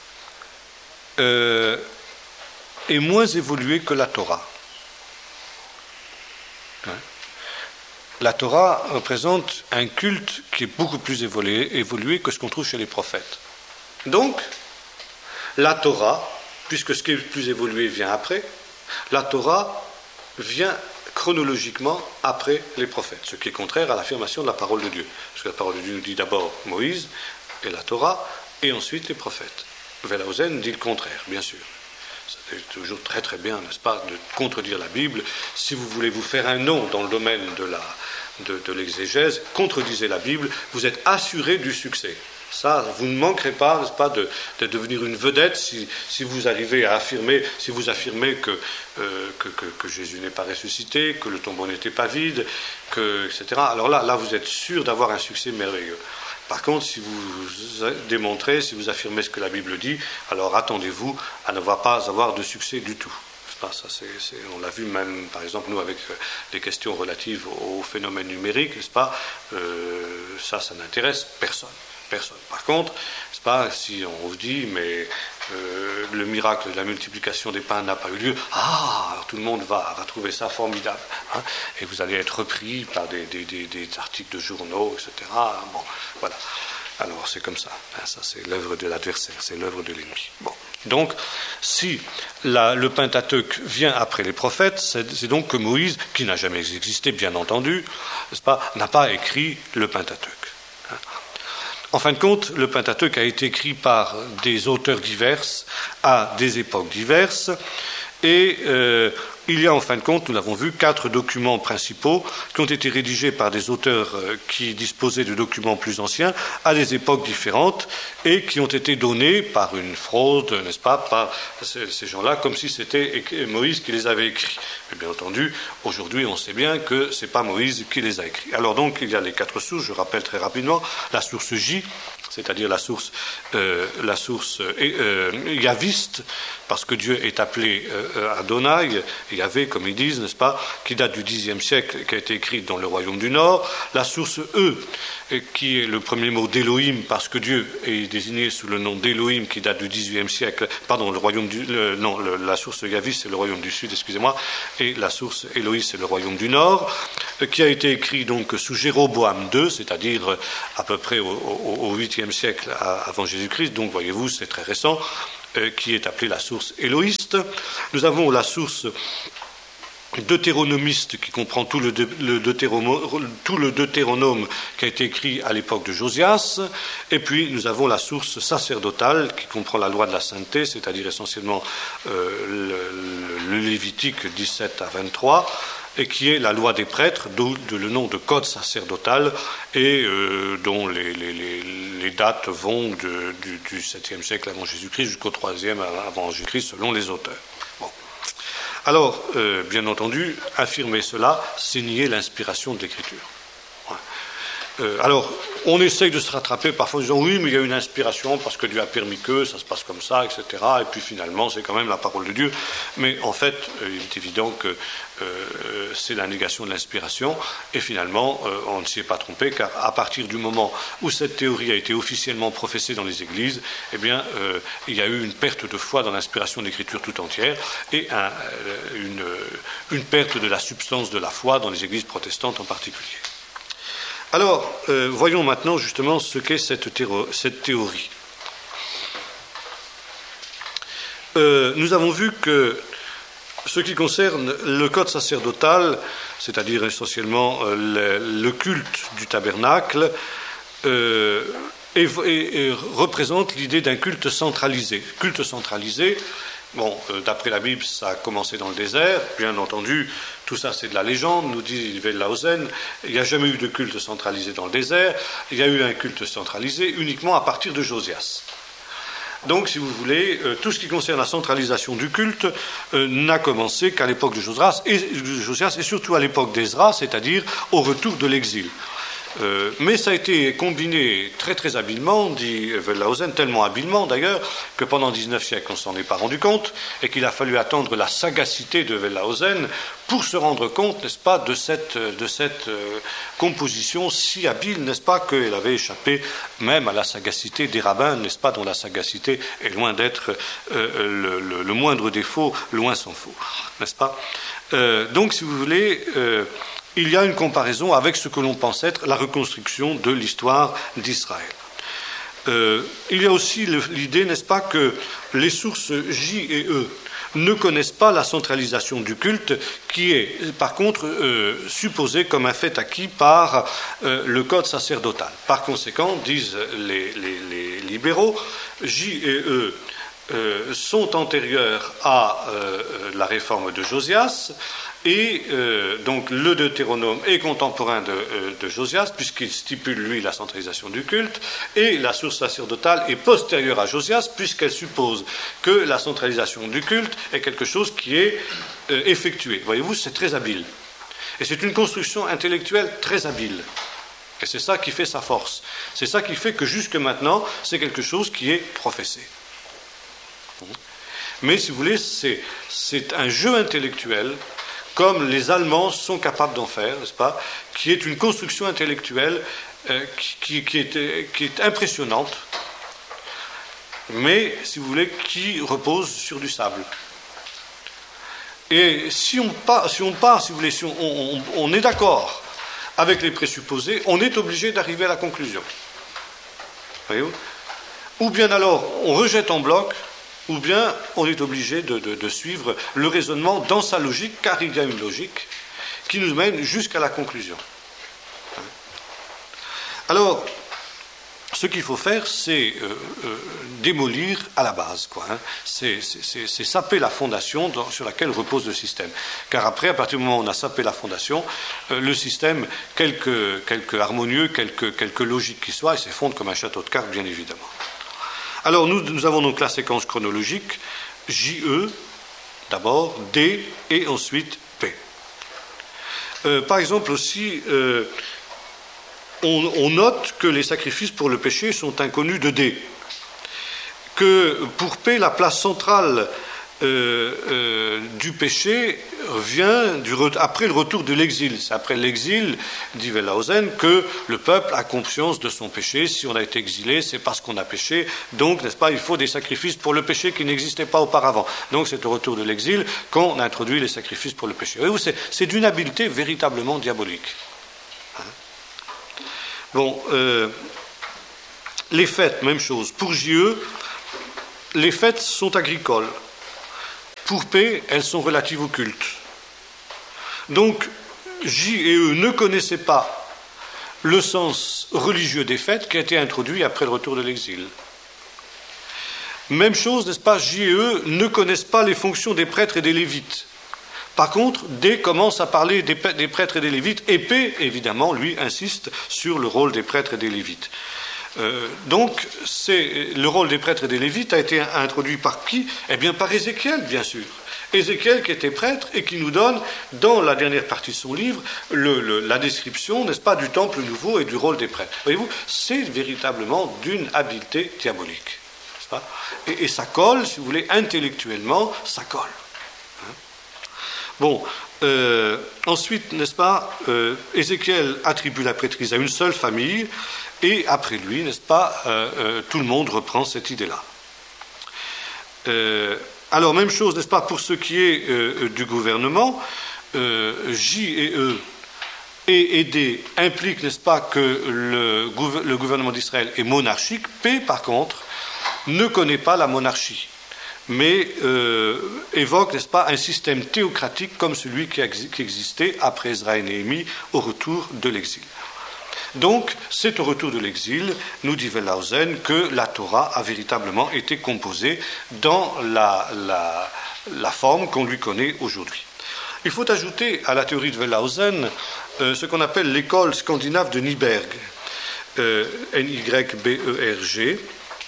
Speaker 2: euh, est moins évoluée que la Torah. Hein? La Torah représente un culte qui est beaucoup plus évolué, évolué que ce qu'on trouve chez les prophètes. Donc, la Torah, puisque ce qui est le plus évolué vient après, la Torah vient chronologiquement après les prophètes, ce qui est contraire à l'affirmation de la parole de Dieu. Parce que la parole de Dieu nous dit d'abord Moïse et la Torah, et ensuite les prophètes. Wellhausen dit le contraire, bien sûr. C'est toujours très très bien, n'est-ce pas, de contredire la Bible. Si vous voulez vous faire un nom dans le domaine de, la, de, de l'exégèse, contredisez la Bible, vous êtes assuré du succès. Ça, vous ne manquerez pas, n'est-ce pas, de, de devenir une vedette si, si vous arrivez à affirmer, si vous affirmez que, euh, que, que, que Jésus n'est pas ressuscité, que le tombeau n'était pas vide, que, et cetera. Alors là, là, vous êtes sûr d'avoir un succès merveilleux. Par contre, si vous démontrez, si vous affirmez ce que la Bible dit, alors attendez-vous à ne pas avoir de succès du tout. Ça, c'est, c'est, on l'a vu même, par exemple, nous, avec les questions relatives au phénomène numérique, n'est-ce pas, euh, ça, ça n'intéresse personne. Personne. Par contre, c'est pas si on vous dit, mais euh, le miracle de la multiplication des pains n'a pas eu lieu, ah, alors tout le monde va, va trouver ça formidable, hein, et vous allez être repris par des, des, des, des articles de journaux, et cetera. Bon, voilà. Alors c'est comme ça, hein, ça c'est l'œuvre de l'adversaire, c'est l'œuvre de l'ennemi. Bon. Donc, si la, le Pentateuque vient après les prophètes, c'est, c'est donc que Moïse, qui n'a jamais existé, bien entendu, n'est-ce pas, n'a pas écrit le Pentateuque. En fin de compte, le Pentateuque a été écrit par des auteurs divers, à des époques diverses, et euh, il y a en fin de compte, nous l'avons vu, quatre documents principaux qui ont été rédigés par des auteurs qui disposaient de documents plus anciens à des époques différentes et qui ont été donnés par une fraude, n'est-ce pas, par ces gens-là, comme si c'était Moïse qui les avait écrits. Mais bien entendu, aujourd'hui, on sait bien que ce n'est pas Moïse qui les a écrits. Alors donc, il y a les quatre sources, je rappelle très rapidement, la source J, c'est-à-dire la source, euh, la source euh, yaviste, parce que Dieu est appelé euh, Adonai, Yahvé, comme ils disent, n'est-ce pas, qui date du dixième siècle, qui a été écrite dans le royaume du Nord. La source E, qui est le premier mot d'Élohim, parce que Dieu est désigné sous le nom d'Élohim, qui date du dix-huitième siècle, pardon, le royaume du, le, non, le, la source yaviste, c'est le royaume du Sud, excusez-moi, et la source Élohim, c'est le royaume du Nord, qui a été écrit donc sous Jéroboam deux, c'est-à-dire à peu près au, au, au huitième siècle avant Jésus-Christ, donc voyez-vous, c'est très récent, euh, qui est appelée la source élohiste. Nous avons la source deutéronomiste qui comprend tout le, le deutéronome, tout le deutéronome qui a été écrit à l'époque de Josias, et puis nous avons la source sacerdotale qui comprend la loi de la sainteté, c'est-à-dire essentiellement euh, le, le Lévitique dix-sept à vingt-trois, et qui est la loi des prêtres, d'où le nom de code sacerdotal, et euh, dont les, les, les, les dates vont de, du, du septième siècle avant Jésus-Christ jusqu'au troisième avant Jésus-Christ, selon les auteurs. Bon. Alors, euh, bien entendu, affirmer cela, c'est nier l'inspiration de l'Écriture. Ouais. Euh, alors, on essaye de se rattraper parfois en disant oui, mais il y a une inspiration parce que Dieu a permis que ça se passe comme ça, et cetera. Et puis finalement, c'est quand même la parole de Dieu. Mais en fait, euh, il est évident que euh, c'est la négation de l'inspiration. Et finalement, euh, on ne s'y est pas trompé, car à partir du moment où cette théorie a été officiellement professée dans les églises, eh bien, euh, il y a eu une perte de foi dans l'inspiration de l'Écriture tout entière et un, une, une perte de la substance de la foi dans les églises protestantes en particulier. Alors, euh, voyons maintenant justement ce qu'est cette, théo- cette théorie. Euh, nous avons vu que ce qui concerne le code sacerdotal, c'est-à-dire essentiellement euh, le, le culte du tabernacle, euh, et, et, et représente l'idée d'un culte centralisé. Culte centralisé, bon, euh, d'après la Bible, ça a commencé dans le désert, bien entendu, tout ça c'est de la légende, nous dit Wellhausen, il n'y a jamais eu de culte centralisé dans le désert, il y a eu un culte centralisé uniquement à partir de Josias. Donc, si vous voulez, euh, tout ce qui concerne la centralisation du culte euh, n'a commencé qu'à l'époque de Josias et, Josias, et surtout à l'époque d'Ezra, c'est-à-dire au retour de l'exil. Euh, mais ça a été combiné très très habilement, dit Wellhausen, tellement habilement d'ailleurs, que pendant dix-neuf siècles on ne s'en est pas rendu compte, et qu'il a fallu attendre la sagacité de Wellhausen pour se rendre compte, n'est-ce pas, de cette, de cette euh, composition si habile, n'est-ce pas, qu'elle avait échappé même à la sagacité des rabbins, n'est-ce pas, dont la sagacité est loin d'être euh, le, le, le moindre défaut, loin s'en faut, n'est-ce pas. Euh, donc, si vous voulez... Euh, il y a une comparaison avec ce que l'on pense être la reconstruction de l'histoire d'Israël. Euh, il y a aussi le, l'idée, n'est-ce pas, que les sources J et E ne connaissent pas la centralisation du culte, qui est par contre euh, supposée comme un fait acquis par euh, le code sacerdotal. Par conséquent, disent les, les, les libéraux, J et E euh, sont antérieurs à euh, la réforme de Josias, et euh, donc le Deutéronome est contemporain de, euh, de Josias, puisqu'il stipule, lui, la centralisation du culte, et la source sacerdotale est postérieure à Josias, puisqu'elle suppose que la centralisation du culte est quelque chose qui est euh, effectué. Voyez-vous, c'est très habile. Et c'est une construction intellectuelle très habile. Et c'est ça qui fait sa force. C'est ça qui fait que jusque maintenant, c'est quelque chose qui est professé. Mais, si vous voulez, c'est, c'est un jeu intellectuel comme les Allemands sont capables d'en faire, n'est-ce pas, qui est une construction intellectuelle euh, qui, qui, est, qui est impressionnante, mais, si vous voulez, qui repose sur du sable. Et si on part, si, on part, si vous voulez, si on, on, on est d'accord avec les présupposés, on est obligé d'arriver à la conclusion. Voyez-vous ? Ou bien alors on rejette en bloc, ou bien on est obligé de, de, de suivre le raisonnement dans sa logique, car il y a une logique qui nous mène jusqu'à la conclusion. Alors, ce qu'il faut faire, c'est euh, euh, démolir à la base, quoi, hein. c'est, c'est, c'est saper la fondation dans, sur laquelle repose le système. Car après, à partir du moment où on a sapé la fondation, euh, le système, quelque, quelque harmonieux, quelque, quelque logique qu'il soit, il s'effondre comme un château de cartes, bien évidemment. Alors, nous, nous avons donc la séquence chronologique, J E, d'abord, D, et ensuite P. Euh, par exemple aussi... Euh, On, on note que les sacrifices pour le péché sont inconnus de D, que pour P, la place centrale euh, euh, du péché vient du, après le retour de l'exil. C'est après l'exil, dit Wellhausen, que le peuple a conscience de son péché. Si on a été exilé, c'est parce qu'on a péché. Donc, n'est-ce pas, il faut des sacrifices pour le péché qui n'existaient pas auparavant. Donc, c'est au retour de l'exil qu'on introduit les sacrifices pour le péché. Voyez-vous, c'est, c'est d'une habileté véritablement diabolique. Hein ? Bon, euh, les fêtes, même chose. Pour J E, les fêtes sont agricoles. Pour P, elles sont relatives au culte. Donc, J et E ne connaissaient pas le sens religieux des fêtes qui a été introduit après le retour de l'exil. Même chose, n'est-ce pas, J et E ne connaissent pas les fonctions des prêtres et des lévites. Par contre, D commence à parler des, des prêtres et des lévites, et P, évidemment, lui, insiste sur le rôle des prêtres et des lévites. Euh, donc, c'est, le rôle des prêtres et des lévites a été introduit par qui ? Eh bien, par Ézéchiel, bien sûr. Ézéchiel qui était prêtre et qui nous donne, dans la dernière partie de son livre, le, le, la description, n'est-ce pas, du temple nouveau et du rôle des prêtres. Voyez-vous, c'est véritablement d'une habileté diabolique. N'est-ce pas ? et, et ça colle, si vous voulez, intellectuellement, ça colle. Bon, euh, ensuite, n'est-ce pas, euh, Ézéchiel attribue la prêtrise à une seule famille, et après lui, n'est-ce pas, euh, euh, tout le monde reprend cette idée-là. Euh, alors, même chose, n'est-ce pas, pour ce qui est euh, du gouvernement, euh, J et E et, et D impliquent, n'est-ce pas, que le, le gouvernement d'Israël est monarchique. P, par contre, ne connaît pas la monarchie, mais euh, évoque, n'est-ce pas, un système théocratique comme celui qui, ex- qui existait après Ezra et Néhémie au retour de l'exil. Donc, c'est au retour de l'exil, nous dit Wellhausen, que la Torah a véritablement été composée dans la, la, la forme qu'on lui connaît aujourd'hui. Il faut ajouter à la théorie de Wellhausen euh, ce qu'on appelle l'école scandinave de Nyberg, euh, N Y B E R G,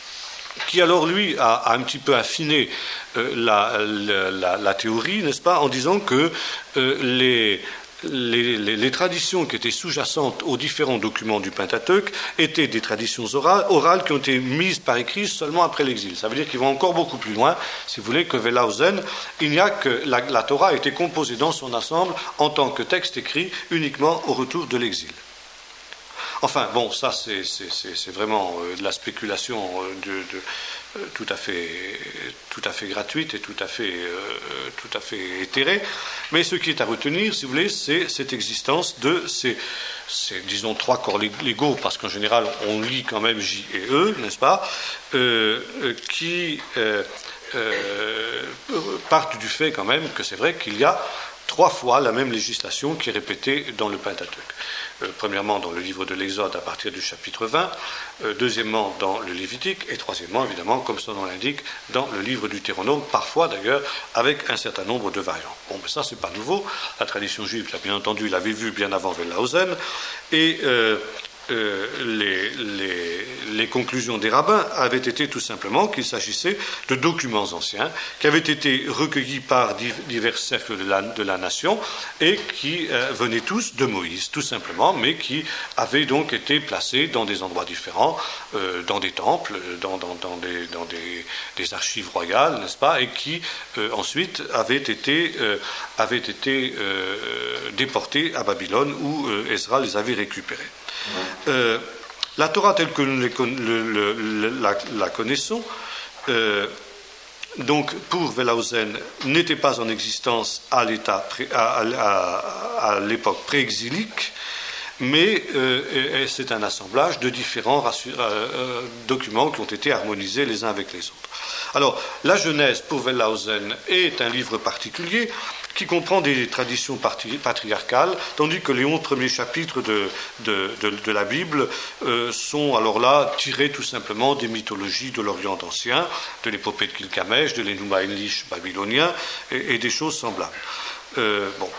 Speaker 2: qui alors lui a, a un petit peu affiné euh, la, la, la, la théorie, n'est-ce pas, en disant que euh, les, les, les, les traditions qui étaient sous-jacentes aux différents documents du Pentateuque étaient des traditions orales, orales qui ont été mises par écrit seulement après l'exil. Ça veut dire qu'ils vont encore beaucoup plus loin, si vous voulez, que Wellhausen. Il n'y a que la, la Torah a été composée dans son ensemble en tant que texte écrit uniquement au retour de l'exil. Enfin, bon, ça, c'est, c'est, c'est, c'est vraiment euh, de la spéculation euh, de, de, euh, tout à fait, tout à fait gratuite et tout à fait, euh, tout à fait éthérée. Mais ce qui est à retenir, si vous voulez, c'est cette existence de ces, ces disons, trois corps légaux, parce qu'en général, on lit quand même J et E, n'est-ce pas, euh, euh, qui euh, euh, partent du fait quand même que c'est vrai qu'il y a trois fois la même législation qui est répétée dans le Pentateuque. Euh, premièrement dans le livre de l'Exode à partir du chapitre vingt, euh, deuxièmement dans le Lévitique, et troisièmement, évidemment, comme son nom l'indique, dans le livre du Deutéronome, parfois d'ailleurs avec un certain nombre de variantes. Bon, mais ça, c'est pas nouveau. La tradition juive, bien entendu, l'avait vu bien avant Wellhausen, et euh, euh, les, les, les conclusions des rabbins avaient été tout simplement qu'il s'agissait de documents anciens qui avaient été recueillis par divers cercles de la, de la nation et qui euh, venaient tous de Moïse, tout simplement, mais qui avaient donc été placés dans des endroits différents, euh, dans des temples, dans, dans, dans, des, dans des, des archives royales, n'est-ce pas, et qui euh, ensuite avaient été, euh, avaient été euh, déportés à Babylone où euh, Ezra les avait récupérés. Euh, la Torah telle que nous les con- le, le, le, la, la connaissons, euh, donc pour Wellhausen, n'était pas en existence à, l'état pré, à, à, à, à l'époque pré-exilique, mais euh, c'est un assemblage de différents rassur- euh, documents qui ont été harmonisés les uns avec les autres. Alors, la Genèse pour Wellhausen est un livre particulier qui comprend des traditions patriarcales, tandis que les onze premiers chapitres de, de, de, de la Bible euh, sont alors là tirés tout simplement des mythologies de l'Orient ancien, de l'épopée de Gilgamesh, de l'Enuma Elish babylonien et, et des choses semblables. Euh, bon.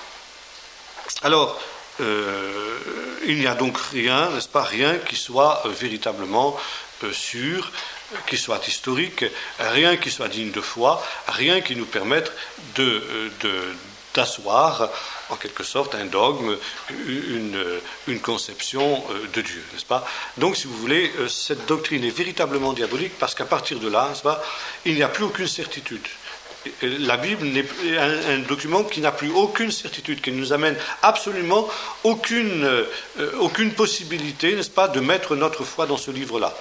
Speaker 2: Alors, euh, il n'y a donc rien, n'est-ce pas, rien qui soit euh, véritablement euh, sûr, qui soit historique, rien qui soit digne de foi, rien qui nous permette de, de, d'asseoir, en quelque sorte, un dogme, une, une conception de Dieu, n'est-ce pas? Donc, si vous voulez, cette doctrine est véritablement diabolique parce qu'à partir de là, n'est-ce pas, il n'y a plus aucune certitude. La Bible n'est un, un document qui n'a plus aucune certitude, qui ne nous amène absolument aucune, euh, aucune possibilité, n'est-ce pas, de mettre notre foi dans ce livre-là.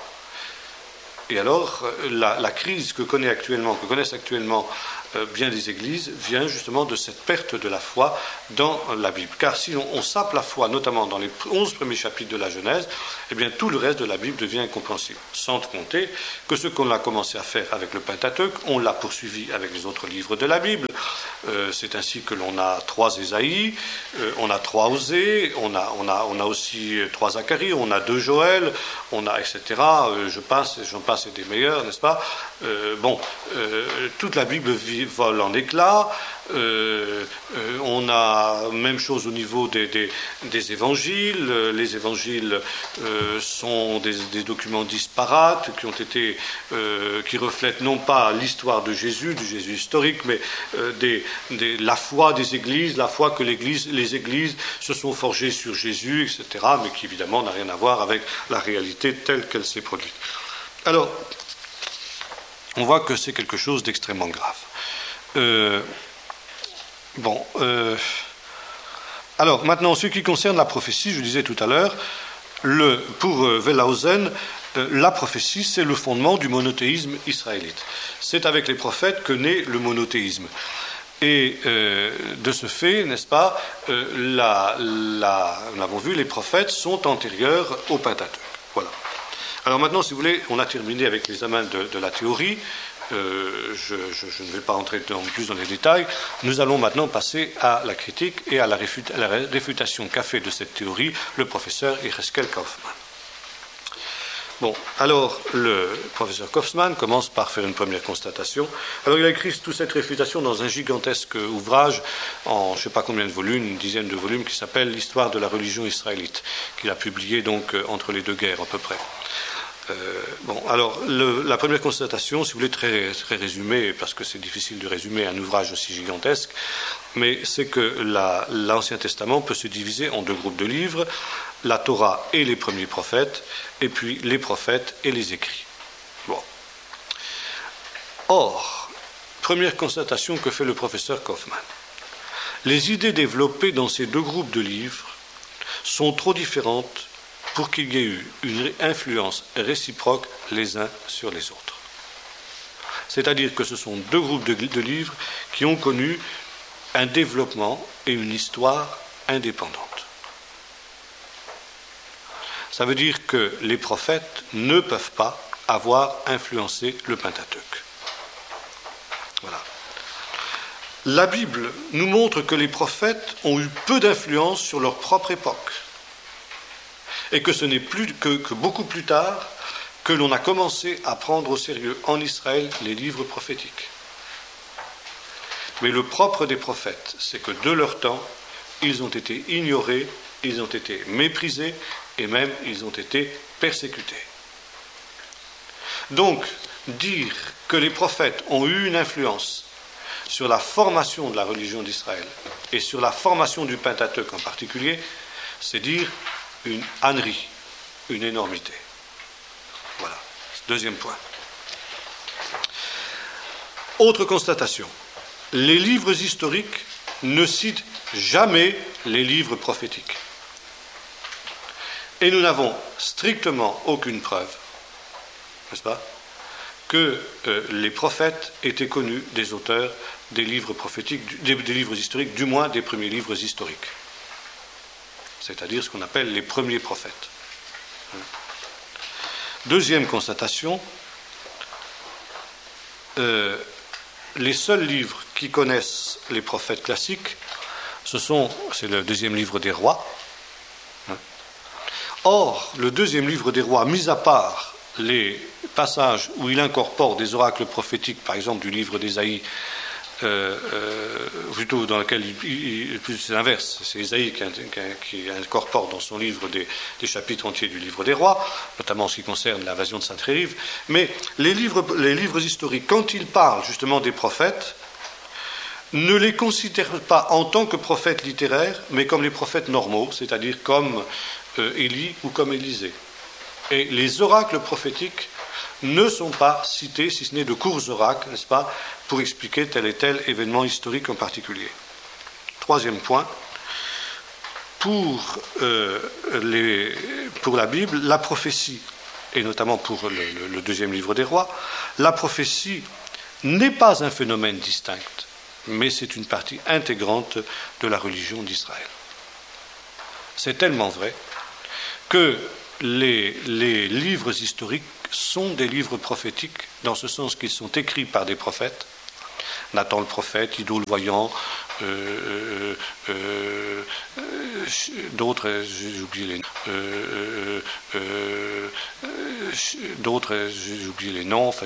Speaker 2: Et alors, la, la crise que, connaît actuellement, que connaissent actuellement euh, bien des églises vient justement de cette perte de la foi dans la Bible. Car si on, on sape la foi, notamment dans les onze premiers chapitres de la Genèse, eh bien tout le reste de la Bible devient incompréhensible. Sans compter que ce qu'on a commencé à faire avec le Pentateuque, on l'a poursuivi avec les autres livres de la Bible. Euh, c'est ainsi que l'on a trois Ésaïe, euh, on a trois Osée, on a, on a, on a aussi trois Zacharie, on a deux Joël, on a et cetera. Euh, je passe, j'en passe et des meilleurs, n'est-ce pas? euh, Bon, euh, toute la Bible vit, vole en éclats. Euh, euh, on a même chose au niveau des, des, des évangiles. Les évangiles euh, sont des, des documents disparates qui ont été, euh, qui reflètent non pas l'histoire de Jésus, du Jésus historique, mais euh, des, des, la foi des églises, la foi que l'église, les églises se sont forgées sur Jésus, et cetera, mais qui évidemment n'a rien à voir avec la réalité telle qu'elle s'est produite. Alors, on voit que c'est quelque chose d'extrêmement grave. Euh, Bon, euh, alors maintenant, en ce qui concerne la prophétie, je disais tout à l'heure, le, pour euh, Wellhausen, euh, la prophétie, c'est le fondement du monothéisme israélite. C'est avec les prophètes que naît le monothéisme. Et euh, de ce fait, n'est-ce pas, euh, la, la, nous l'avons vu, les prophètes sont antérieurs au Pentateuque. Voilà. Alors maintenant, si vous voulez, on a terminé avec l'examen de, de la théorie. Euh, je, je, je ne vais pas entrer dans, plus dans les détails. Nous allons maintenant passer à la critique et à la, réfut, à la réfutation qu'a fait de cette théorie le professeur Yehezkel Kaufmann. Bon, alors le professeur Kaufmann commence par faire une première constatation. Alors il a écrit toute cette réfutation dans un gigantesque ouvrage en je ne sais pas combien de volumes, une dizaine de volumes, qui s'appelle l'Histoire de la religion israélite, qu'il a publié donc entre les deux guerres à peu près. Euh, bon, alors, le, la première constatation, si vous voulez, très, très résumée, parce que c'est difficile de résumer un ouvrage aussi gigantesque, mais c'est que la, l'Ancien Testament peut se diviser en deux groupes de livres, la Torah et les premiers prophètes, et puis les prophètes et les écrits. Bon. Or, première constatation que fait le professeur Kaufmann, les idées développées dans ces deux groupes de livres sont trop différentes pour qu'il y ait eu une influence réciproque les uns sur les autres. C'est-à-dire que ce sont deux groupes de, de livres qui ont connu un développement et une histoire indépendante. Ça veut dire que les prophètes ne peuvent pas avoir influencé le Pentateuque. Voilà. La Bible nous montre que les prophètes ont eu peu d'influence sur leur propre époque. Et que ce n'est plus que, que beaucoup plus tard que l'on a commencé à prendre au sérieux en Israël les livres prophétiques. Mais le propre des prophètes, c'est que de leur temps, ils ont été ignorés, ils ont été méprisés et même ils ont été persécutés. Donc, dire que les prophètes ont eu une influence sur la formation de la religion d'Israël et sur la formation du Pentateuque en particulier, c'est dire une ânerie, une énormité. Voilà. Deuxième point. Autre constatation. Les livres historiques ne citent jamais les livres prophétiques. Et nous n'avons strictement aucune preuve, n'est-ce pas, que euh, les prophètes étaient connus des auteurs des livres prophétiques, des, des livres historiques, du moins des premiers livres historiques. c'est-à-dire ce qu'on appelle les premiers prophètes. Deuxième constatation, euh, les seuls livres qui connaissent les prophètes classiques, ce sont, c'est le deuxième livre des rois. Or, le deuxième livre des rois, mis à part les passages où il incorpore des oracles prophétiques, par exemple du livre d'Ésaïe, euh, euh, plutôt dans lequel il, il, c'est l'inverse, c'est Ésaïe qui, qui incorpore dans son livre des, des chapitres entiers du livre des rois, notamment en ce qui concerne l'invasion de Sainte-Rélive, mais les livres, les livres historiques, quand ils parlent justement des prophètes, ne les considèrent pas en tant que prophètes littéraires, mais comme les prophètes normaux, c'est-à-dire comme euh, Élie ou comme Élisée. Et les oracles prophétiques ne sont pas cités, si ce n'est de courts oracles, n'est-ce pas, pour expliquer tel et tel événement historique en particulier. Troisième point, pour, euh, les, pour la Bible, la prophétie, et notamment pour le, le, le deuxième livre des rois, la prophétie n'est pas un phénomène distinct, mais c'est une partie intégrante de la religion d'Israël. C'est tellement vrai que les, les livres historiques sont des livres prophétiques, dans ce sens qu'ils sont écrits par des prophètes, Nathan le prophète, Iddo le voyant, euh, euh, euh, d'autres, j'ai oublié les noms, euh, euh, euh, d'autres, j'ai oublié les noms, enfin,